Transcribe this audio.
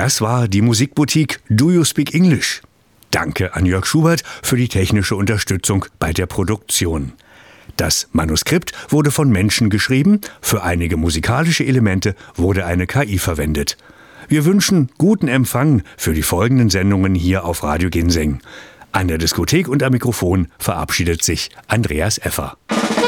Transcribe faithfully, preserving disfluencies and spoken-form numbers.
Das war die Musikboutique Do You Speak English? Danke an Jörg Schubert für die technische Unterstützung bei der Produktion. Das Manuskript wurde von Menschen geschrieben, für einige musikalische Elemente wurde eine K I verwendet. Wir wünschen guten Empfang für die folgenden Sendungen hier auf Radio Ginseng. An der Diskothek und am Mikrofon verabschiedet sich Andreas Effer.